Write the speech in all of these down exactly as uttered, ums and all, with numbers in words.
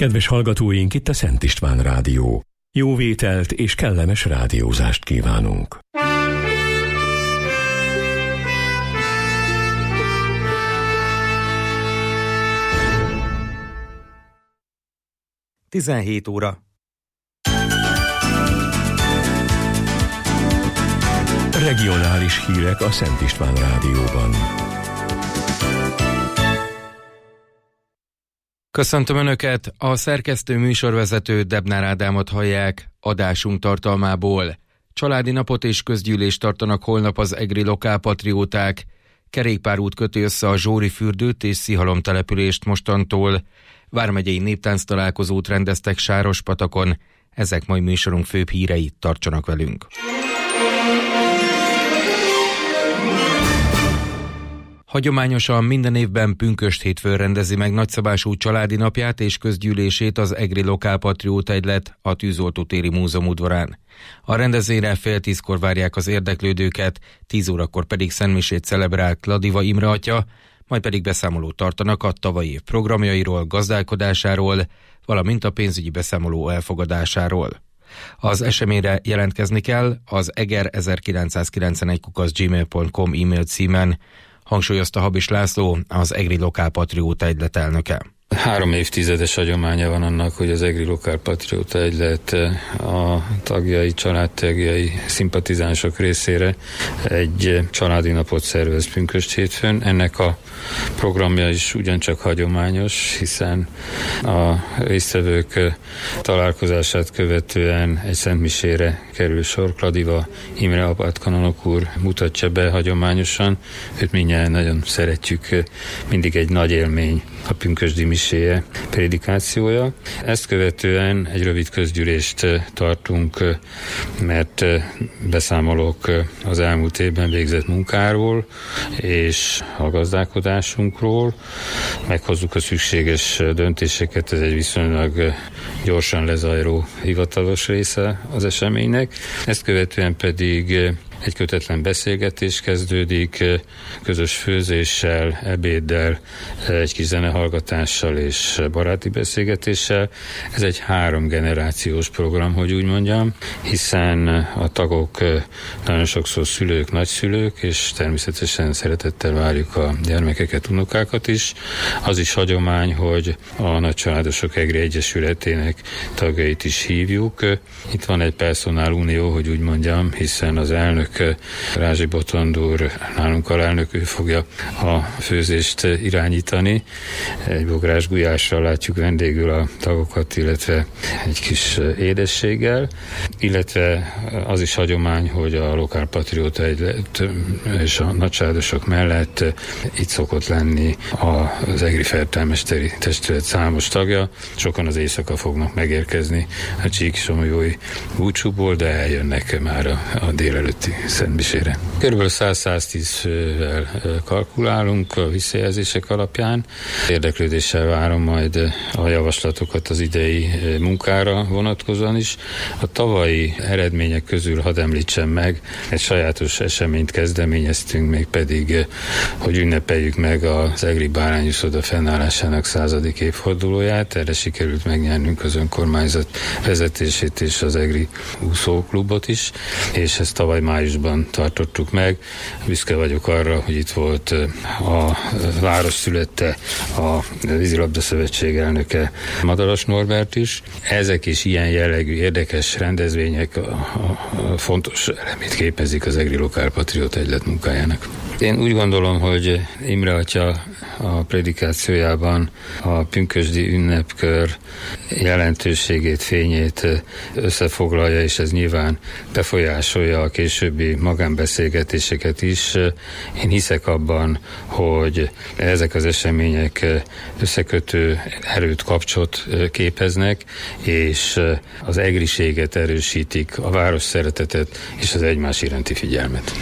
Kedves hallgatóink, itt a Szent István Rádió. Jó vételt és kellemes rádiózást kívánunk. tizenhét óra. Regionális hírek a Szent István Rádióban. Köszöntöm Önöket, a szerkesztő műsorvezető Debnár Ádámot hallják adásunk tartalmából. Családi napot és közgyűlést tartanak holnap az egri lokálpatrióták. Kerékpárút köti össze a Zsórifürdőt és Szihalom települést mostantól. Vármegyei néptánc találkozót rendeztek Sárospatakon. Ezek mai műsorunk főbb hírei, tartsanak velünk. Hagyományosan minden évben pünkösd hétfőn rendezi meg nagyszabású családi napját és közgyűlését az egri lokálpatrióta egylet a Tűzoltó téri múzeum udvarán. A rendezvényre fél tízkor várják az érdeklődőket, tíz órakor pedig szentmisét celebrál Kladiva Imre atya, majd pedig beszámolót tartanak a tavalyi év programjairól, gazdálkodásáról, valamint a pénzügyi beszámoló elfogadásáról. Az eseményre jelentkezni kell az eger ezerkilencszázkilencvenegy kukac gmail pont com e-mail címen, hangsúlyozta Habis László, az egri lokálpatrióta egylet elnöke. Három évtizedes hagyománya van annak, hogy az egri lokálpatrióta egylet a tagjai, családtagjai, szimpatizánsok részére egy családi napot szervez pünkösd hétfőn. Ennek a programja is ugyancsak hagyományos, hiszen a résztvevők találkozását követően egy szentmisére kerül sor. Kladiva Imre apát kanonok úr mutatja be hagyományosan. Őt mindjárt nagyon szeretjük, mindig egy nagy élmény a pünkösdi miséje, prédikációja. Ezt követően egy rövid közgyűlést tartunk, mert beszámolok az elmúlt évben végzett munkáról és a gazdálkodásunkról. Meghozzuk a szükséges döntéseket, ez egy viszonylag gyorsan lezajló hivatalos része az eseménynek. Ezt követően pedig egy kötetlen beszélgetés kezdődik, közös főzéssel, ebéddel, egy kis zenehallgatással és baráti beszélgetéssel. Ez egy három generációs program, hogy úgy mondjam, hiszen a tagok nagyon sokszor szülők, nagyszülők, és természetesen szeretettel várjuk a gyermekeket, unokákat is. Az is hagyomány, hogy a Nagycsaládosok Egri Egyesületének tagjait is hívjuk. Itt van egy personál unió, hogy úgy mondjam, hiszen az elnök Rázsi Botond úr, nálunk alelnök, ő fogja a főzést irányítani. Egy bográs gulyással látjuk vendégül a tagokat, illetve egy kis édességgel, illetve az is hagyomány, hogy a lokálpatrióta egylet és a nagycsaládosok mellett itt szokott lenni az egri feltámesteri testület számos tagja. Sokan az éjszaka fognak megérkezni a Csíksomolyói búcsúból, de eljönnek már a, a délelőtti szentmisére. Körülbelül száz-száztíz fővel kalkulálunk a visszajelzések alapján. Érdeklődéssel várom majd a javaslatokat az idei munkára vonatkozóan is. A tavalyi eredmények közül hadd említsem meg, egy sajátos eseményt kezdeményeztünk, még pedig, hogy ünnepeljük meg az egri bárányúszoda fennállásának századik évfordulóját. Erre sikerült megnyernünk az önkormányzat vezetését és az egri úszóklubot is, és ezt tavaly májusban tartottuk meg. Büszke vagyok arra, hogy itt volt a város szülötte, a Vízilabda Szövetség elnöke, Madaras Norbert is. Ezek is ilyen jellegű érdekes rendezvények a, a, a fontos elemét képezik az egri lokálpatrióta egylet munkájának. Én úgy gondolom, hogy Imre atya a prédikációjában a pünkösdi ünnepkör jelentőségét, fényét összefoglalja, és ez nyilván befolyásolja a későbbi magánbeszélgetéseket is. Én hiszek abban, hogy ezek az események összekötő erőt, kapcsot képeznek, és az egriséget erősítik, a város szeretetet és az egymás iránti figyelmet.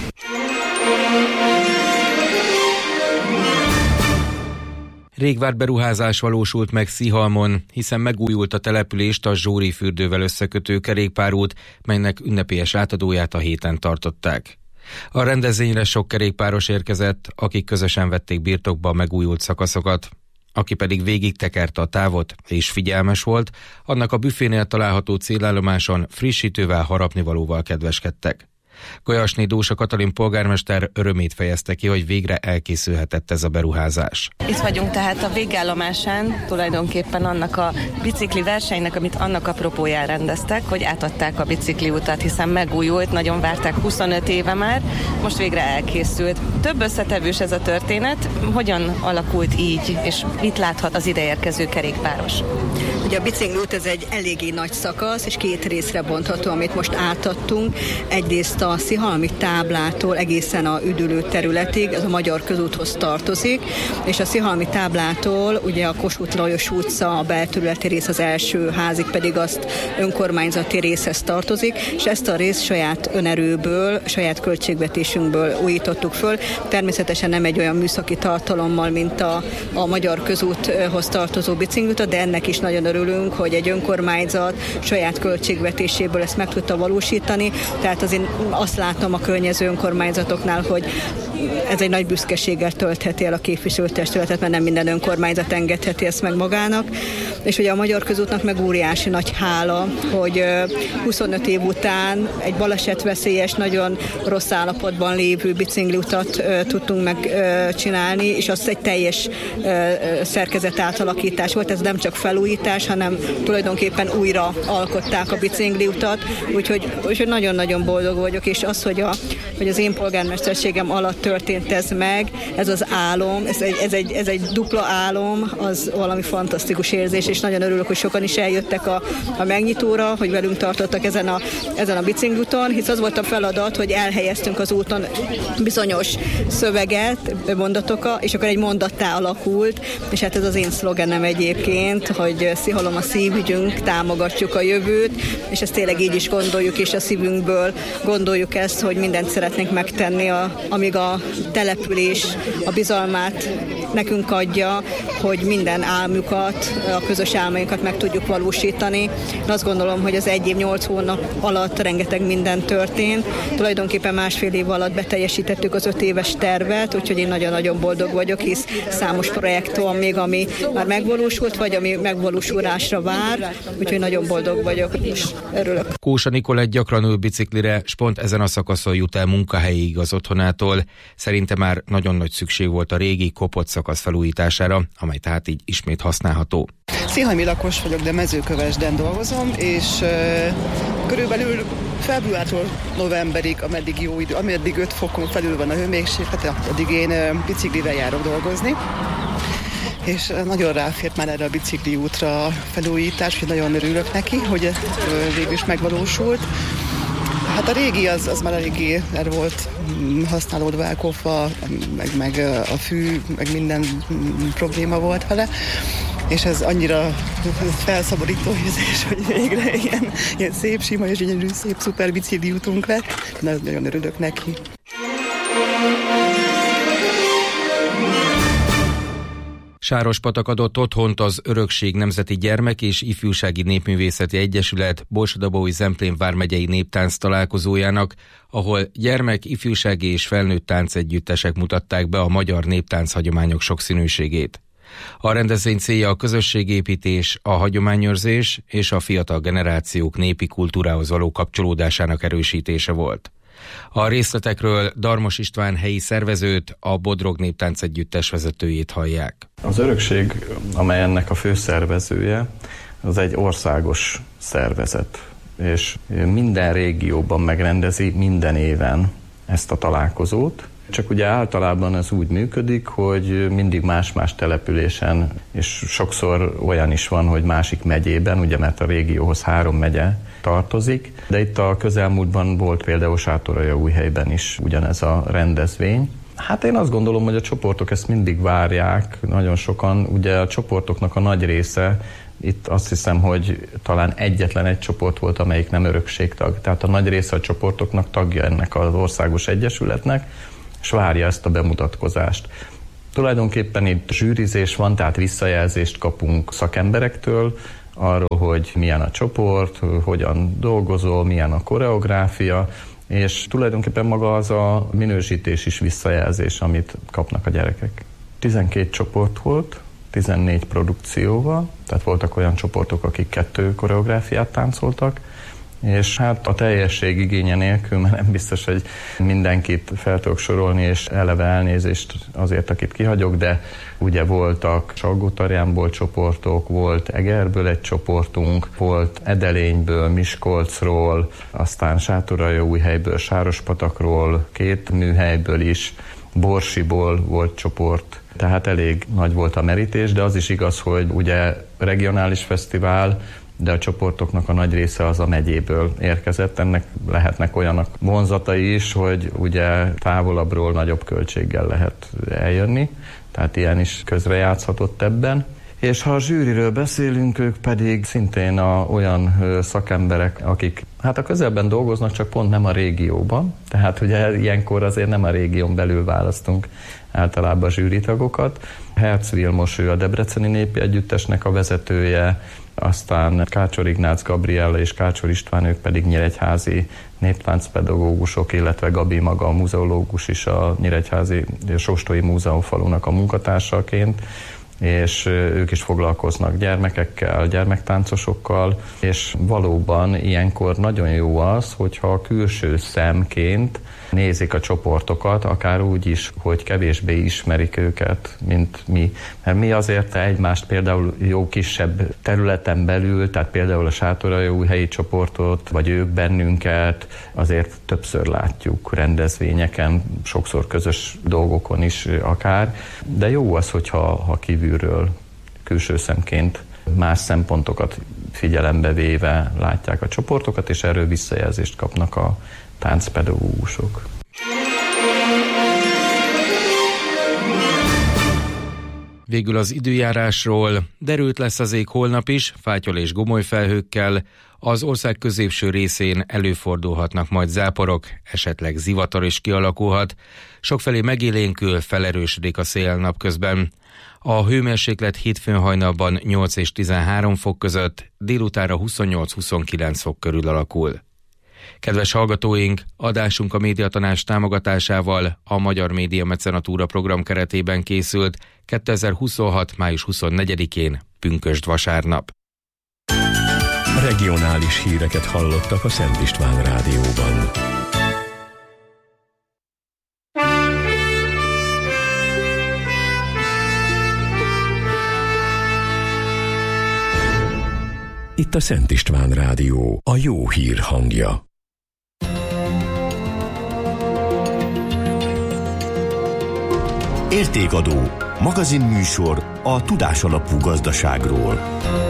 Régvárt beruházás valósult meg Szihalmon, hiszen megújult a települést a Zsórifürdővel összekötő kerékpárút, melynek ünnepélyes átadóját a héten tartották. A rendezvényre sok kerékpáros érkezett, akik közösen vették birtokba a megújult szakaszokat. Aki pedig végig tekerte a távot és figyelmes volt, annak a büfénél található célállomáson frissítővel, harapnivalóval kedveskedtek. Golyasné Dósa Katalin polgármester örömét fejezte ki, hogy végre elkészülhetett ez a beruházás. Itt vagyunk tehát a végállomásán, tulajdonképpen annak a bicikli versenynek, amit annak apropóján rendeztek, hogy átadták a bicikliutat, hiszen megújult, nagyon várták huszonöt éve már, most végre elkészült. Több összetevős ez a történet, hogyan alakult így, és mit láthat az ideérkező kerékpáros? Ugye a bicikliút ez egy eléggé nagy szakasz, és két részre bontható, amit most átadtunk. Egyrészt a Szihalmi táblától egészen a üdülő területig, ez a Magyar Közúthoz tartozik, és a Szihalmi táblától ugye a Kossuth Lajos utca, a belterületi rész az első házig pedig azt önkormányzati részhez tartozik, és ezt a részt saját önerőből, saját költségvetésünkből újítottuk föl. Természetesen nem egy olyan műszaki tartalommal, mint a, a Magyar Közúthoz tartozó bicikliutat, de ennek is nagyon örülünk, hogy egy önkormányzat saját költségvetéséből ezt meg tudta valósítani, tehát azért azt látom a környező önkormányzatoknál, hogy ez egy nagy büszkeséggel töltheti el a képviselőtestületet, mert nem minden önkormányzat engedheti ezt meg magának. És ugye a Magyar Közútnak meg óriási nagy hála, hogy huszonöt év után egy balesetveszélyes, nagyon rossz állapotban lévő bicikliutat tudtunk megcsinálni, és az egy teljes szerkezet átalakítás volt. Ez nem csak felújítás, hanem tulajdonképpen újra alkották a bicikliutat, úgyhogy, úgyhogy nagyon-nagyon boldog vagyok, és az, hogy, a, hogy az én polgármesterségem alatt történt ez meg, ez az álom, ez egy, ez egy, ez egy dupla álom, az valami fantasztikus érzés, és nagyon örülök, hogy sokan is eljöttek a, a megnyitóra, hogy velünk tartottak ezen a, ezen a bicikliúton, hisz az volt a feladat, hogy elhelyeztünk az úton bizonyos szöveget, mondatokat, és akkor egy mondattá alakult, és hát ez az én szlogenem egyébként, hogy Szihalom a szívügyünk, támogatjuk a jövőt, és ezt tényleg így is gondoljuk, és a szívünkből gondoljuk ezt, hogy mindent szeretnénk megtenni, a, amíg a település a bizalmát nekünk adja, hogy minden álmukat, a közös álmainkat meg tudjuk valósítani. Én azt gondolom, hogy az egy év, nyolc hónap alatt rengeteg minden történt. Tulajdonképpen másfél év alatt beteljesítettük az öt éves tervet, úgyhogy én nagyon-nagyon boldog vagyok, hisz számos projekt van még, ami már megvalósult, vagy ami megvalósulásra vár, úgyhogy nagyon boldog vagyok, és örülök. Kósa Nikolett gyakran ül biciklire, s pont ezen a szakaszon jut el munkahelyig az otthonától. Szerinte már nagyon nagy szükség volt a régi kopott szakasz felújítására, amely tehát így ismét használható. Szihalmi lakos vagyok, de Mezőkövesden dolgozom, és uh, körülbelül februártól novemberig, ameddig jó idő, ameddig öt fokon felül van a hőmérséklet, addig én uh, biciklivel járok dolgozni. És nagyon ráfért már erre a bicikli útra a felújítás, hogy nagyon örülök neki, hogy ez végül is megvalósult. Hát a régi az, az már eléggé el volt használódva, elkopva, meg, meg a fű, meg minden probléma volt vele, és ez annyira felszabadító érzés, hogy végre ilyen, ilyen szép, sima és gyönyörű, szép, szuper bicikli útunk lett. Nagyon örülök neki. Sárospatak adott otthont az Örökség Nemzeti Gyermek és Ifjúsági Népművészeti Egyesület Borsod-Abaúj Zemplén vármegyei néptánc találkozójának, ahol gyermek, ifjúsági és felnőtt táncegyüttesek mutatták be a magyar néptánc hagyományok sokszínűségét. A rendezvény célja a közösségépítés, a hagyományőrzés és a fiatal generációk népi kultúrához való kapcsolódásának erősítése volt. A részletekről Darmos István helyi szervezőt, a Bodrog Néptánc Együttes vezetőjét hallják. Az Örökség, amely ennek a főszervezője, az egy országos szervezet, és minden régióban megrendezi minden éven ezt a találkozót. Csak ugye általában ez úgy működik, hogy mindig más-más településen, és sokszor olyan is van, hogy másik megyében, ugye mert a régióhoz három megye tartozik, de itt a közelmúltban volt például Sátoraljaújhelyben is ugyanez a rendezvény. Hát én azt gondolom, hogy a csoportok ezt mindig várják, nagyon sokan, ugye a csoportoknak a nagy része, itt azt hiszem, hogy talán egyetlen egy csoport volt, amelyik nem örökségtag, tehát a nagy része a csoportoknak tagja ennek az országos egyesületnek, és várja ezt a bemutatkozást. Tulajdonképpen itt zsűrizés van, tehát visszajelzést kapunk szakemberektől, arról, hogy milyen a csoport, hogyan dolgozol, milyen a koreográfia, és tulajdonképpen maga az a minősítés is visszajelzés, amit kapnak a gyerekek. tizenkét csoport volt, tizennégy produkcióval, tehát voltak olyan csoportok, akik kettő koreográfiát táncoltak, és hát a teljesség igénye nélkül, mert nem biztos, hogy mindenkit fel tudok sorolni, és eleve elnézést azért, akit kihagyok, de ugye voltak Salgótarjánból csoportok, volt Egerből egy csoportunk, volt Edelényből, Miskolcról, aztán Sátoraljaújhelyből, Sárospatakról, két műhelyből is, Borsiból volt csoport, tehát elég nagy volt a merítés, de az is igaz, hogy ugye regionális fesztivál, de a csoportoknak a nagy része az a megyéből érkezett. Ennek lehetnek olyanok vonzatai is, hogy ugye távolabbról nagyobb költséggel lehet eljönni, tehát ilyen is közrejátszhatott ebben. És ha a zsűriről beszélünk, ők pedig szintén a, olyan szakemberek, akik hát a közelben dolgoznak, csak pont nem a régióban. Tehát ugye ilyenkor azért nem a régión belül választunk általában zsűritagokat. Herz Vilmos, ő a Debreceni Népi Együttesnek a vezetője, aztán Kácsor Ignác Gabriella és Kácsor István, ők pedig nyíregyházi néptáncpedagógusok, illetve Gabi maga a muzeológus is a nyíregyházi Sóstói Múzeumfalunak a munkatársaként, és ők is foglalkoznak gyermekekkel, gyermektáncosokkal, és valóban ilyenkor nagyon jó az, hogyha külső szemként nézik a csoportokat, akár úgy is, hogy kevésbé ismerik őket, mint mi. Mert mi azért egymást például jó kisebb területen belül, tehát például a Sátoraljaújhelyi csoportot, vagy ők bennünket azért többször látjuk rendezvényeken, sokszor közös dolgokon is akár, de jó az, hogyha ha kívülről, külső szemként más szempontokat figyelembe véve látják a csoportokat, és erről visszajelzést kapnak a táncpedagógusok. Végül az időjárásról. Derült lesz az ég holnap is, fátyol és gomoly felhőkkel. Az ország középső részén előfordulhatnak majd záporok, esetleg zivatar is kialakulhat. Sokfelé megélénkül, felerősödik a szél napközben. A hőmérséklet hétfőn hajnalban nyolc és tizenhárom fok között, délutánra huszonnyolc-huszonkilenc fok körül alakul. Kedves hallgatóink, adásunk a Médiatanács támogatásával a Magyar Média Mecenatúra program keretében készült kétezer-huszonhat. május huszonnegyedikén, pünkösd vasárnap. Regionális híreket hallottak a Szent István Rádióban. Itt a Szent István Rádió, a jó hír hangja. Értékadó, magazinműsor a tudásalapú gazdaságról.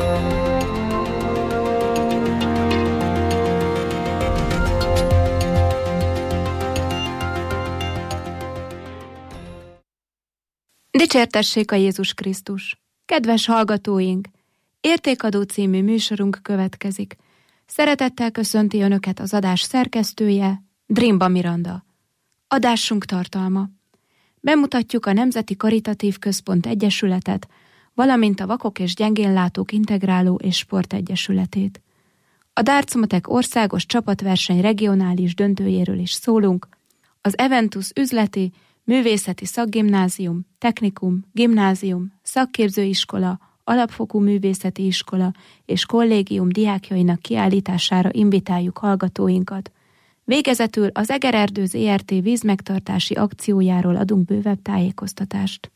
Dicsértessék a Jézus Krisztus! Kedves hallgatóink! Értékadó című műsorunk következik. Szeretettel köszönti Önöket az adás szerkesztője, Drimba Miranda. Adásunk tartalma. Bemutatjuk a Nemzeti Karitatív Központ Egyesületet, valamint a Vakok és Gyengénlátók Integráló és Sportegyesületét. A Dárcmatek országos csapatverseny regionális döntőjéről is szólunk, az Eventus üzleti, művészeti szakgimnázium, technikum, gimnázium, szakképzőiskola, alapfokú művészeti iskola és kollégium diákjainak kiállítására invitáljuk hallgatóinkat. Végezetül az Egererdő zé er té vízmegtartási akciójáról adunk bővebb tájékoztatást.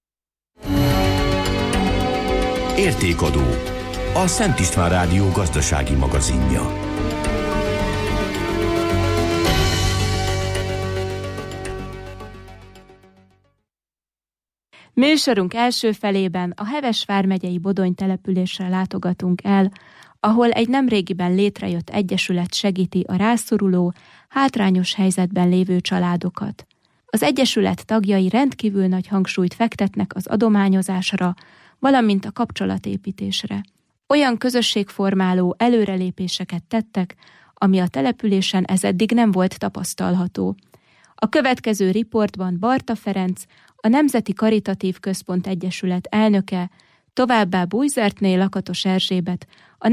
Értékadó, a Szent István Rádió gazdasági magazinja. Műsorunk első felében a Heves vármegyei Bodony településre látogatunk el, ahol egy nemrégiben létrejött egyesület segíti a rászoruló, hátrányos helyzetben lévő családokat. Az egyesület tagjai rendkívül nagy hangsúlyt fektetnek az adományozásra, valamint a kapcsolatépítésre. Olyan közösségformáló előrelépéseket tettek, ami a településen ez eddig nem volt tapasztalható. A következő riportban Barta Ferenc, a Nemzeti Karitatív Központ Egyesület elnöke, továbbá Bújzertné Lakatos Erzsébet,